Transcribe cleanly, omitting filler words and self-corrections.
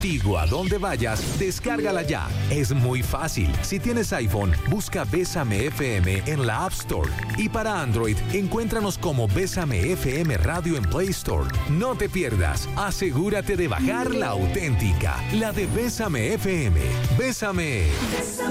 Contigo a donde vayas, descárgala ya. Es muy fácil. Si tienes iPhone, busca Bésame FM en la App Store. Y para Android, encuéntranos como Bésame FM Radio en Play Store. No te pierdas. Asegúrate de bajar la auténtica, la de Bésame FM. Bésame.